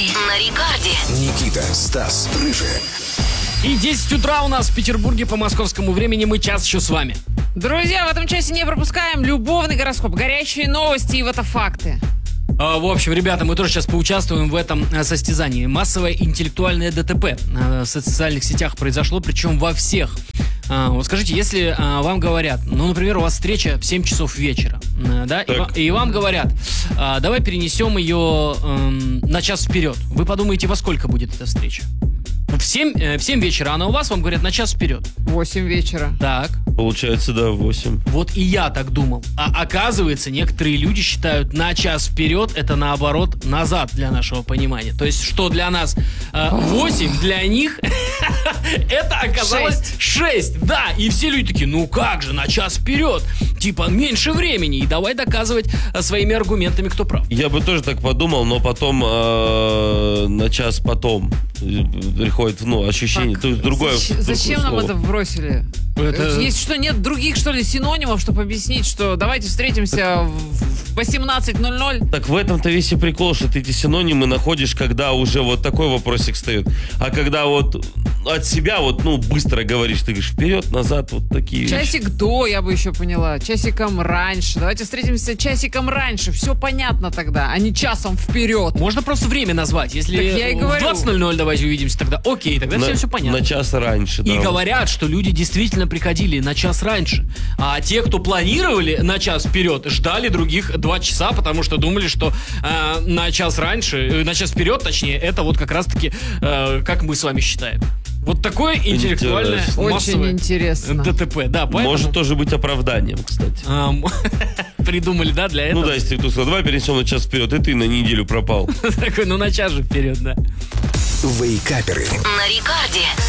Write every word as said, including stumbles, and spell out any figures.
на Рекорде. Никита, Стас, Рыжий. И десять утра у нас в Петербурге по московскому времени. Мы час еще с вами. Друзья, в этом часе не пропускаем любовный гороскоп, горячие новости и вот факты. А, в общем, ребята, мы тоже сейчас поучаствуем в этом а, состязании. Массовое интеллектуальное ДТП а, в социальных сетях произошло, причем во всех. А, вот скажите, если а, вам говорят, ну, например, у вас встреча в семь часов вечера, а, да, и, ва- и вам говорят, а, давай перенесем ее эм, на час вперед. Вы подумаете, во сколько будет эта встреча? В семь, э, в семь вечера, она у вас, вам говорят, на час вперед. Восемь вечера. Так. Получается, да, восемь. Вот и я так думал. А оказывается, некоторые люди считают, на час вперед это наоборот назад для нашего понимания. То есть, что для нас э, восемь, для них это оказалось шесть. Да, и все люди такие, ну как же, на час вперед. Типа, меньше времени. И давай доказывать э, своими аргументами, кто прав. Я бы тоже так подумал, но потом э, на час потом приходит, ну, ощущение. Так, То есть другое. зач- зачем нам слово. это вбросили? Это- Есть что, нет других, что ли, синонимов, чтобы объяснить, что давайте встретимся в восемнадцать ноль ноль? Так в этом-то весь и прикол, что ты эти синонимы находишь, когда уже вот такой вопросик встает. А когда вот от себя вот, ну, быстро говоришь, ты говоришь вперед, назад, вот такие вещи. Часик до, я бы еще поняла. Часиком раньше. Давайте встретимся часиком раньше. Все понятно тогда, а не часом вперед. Можно просто время назвать. Если Так я и в говорю. двадцать ноль ноль давайте увидимся, тогда окей, тогда на, всем все понятно. на час раньше, И да. говорят, что люди действительно приходили на час раньше. А те, кто планировали на час вперед, ждали других два часа, потому что думали, что э, на час раньше, э, на час вперед, точнее, это вот как раз-таки, э, как мы с вами считаем. Вот такое интеллектуальное Интересно. Очень массовое интересно. ДТП. Да, поэтому Может тоже быть оправданием, кстати. эм, придумали, да, для этого. Ну да, если кто сказал, давай перенесем на час вперед, и ты на неделю пропал. Такой, ну на час же вперед, да. Вейкаперы. На Рекорде.